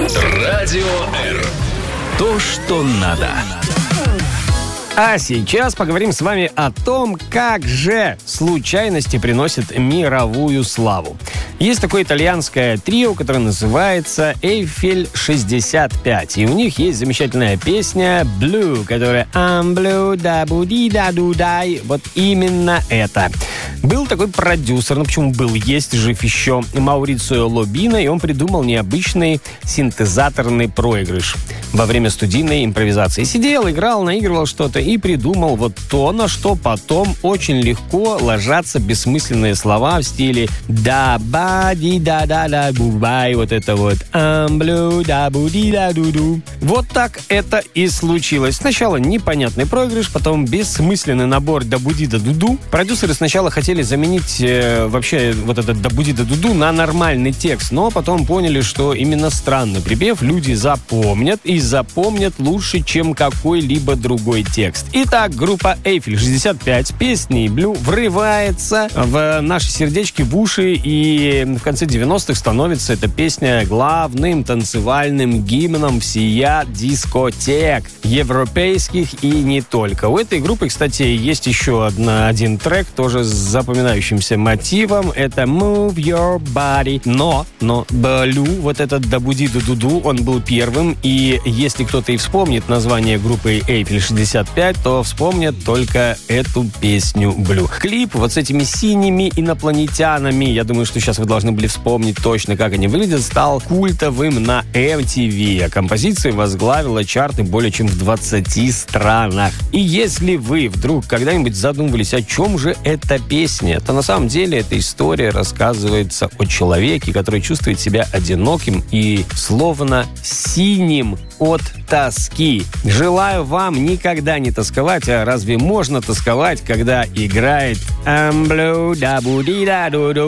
Радио R. То, что надо. А сейчас поговорим с вами о том, как же случайности приносят мировую славу. Есть такое итальянское трио, которое называется «Эйфель 65». И у них есть замечательная песня «Blue», которая «I'm blue, da budi da du дай». Вот именно это. Был такой продюсер, ну почему был, есть жив еще, Маурицио Лобино, и он придумал необычный синтезаторный проигрыш во время студийной импровизации. Сидел, играл, наигрывал что-то и придумал вот то, на что потом очень легко ложатся бессмысленные слова в стиле «да-ба-ди-да-да-да-бу-бай», вот это вот «амблю, да-бу-ди-да-ду-ду». Вот так это и случилось. Сначала непонятный проигрыш, потом бессмысленный набор «да-буди-да-ду-ду». Продюсеры сначала хотели заменить вообще вот этот «да-буди-да-ду-ду» на нормальный текст, но потом поняли, что именно странный припев люди запомнят, и запомнят лучше, чем какой-либо другой текст. Итак, группа «Эйфель 65» с песней «Blue» врывается в наши сердечки, в уши, и в конце 90-х становится эта песня главным танцевальным гимном всея дискотек, европейских и не только. У этой группы, кстати, есть еще один трек, тоже с запоминающимся мотивом. Это «Move Your Body». Но «Blue», вот этот «да-буди-ду-ду-ду», он был первым, и если кто-то и вспомнит название группы «Эйфель 65», то вспомнят только эту песню «Blue». Клип вот с этими синими инопланетянами, я думаю, что сейчас вы должны были вспомнить точно, как они выглядят, стал культовым на MTV, а композиция возглавила чарты более чем в 20 странах. И если вы вдруг когда-нибудь задумывались, о чем же эта песня, то на самом деле эта история рассказывается о человеке, который чувствует себя одиноким и словно синим от тоски. Желаю вам никогда не тосковать, а разве можно тосковать, когда играет «I'm blue, da-bu-di-da-du-du»?